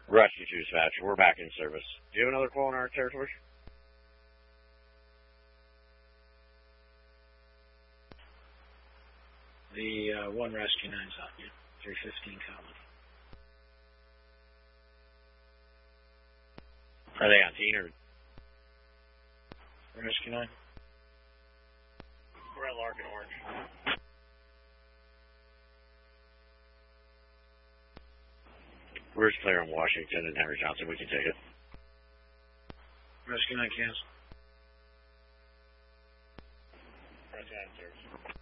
Rescue 2 dispatcher, we're back in service. Do you have another call in our territory? The 1 Rescue 9's on you. 315 Common. Are they on teen or? Rescue 9? We're at Larkin Orange. We're just clear on Washington and Henry Johnson. We can take it. Rescue 9 cancel. Rescue 9 service.